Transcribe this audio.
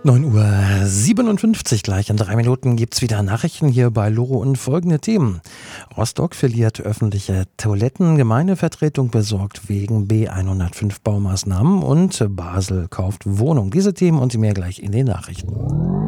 9:57 gleich. In 3 Minuten gibt es wieder Nachrichten hier bei Loro und folgende Themen. Rostock verliert öffentliche Toiletten, Gemeindevertretung besorgt wegen B105 Baumaßnahmen und Basel kauft Wohnung. Diese Themen und mehr gleich in den Nachrichten.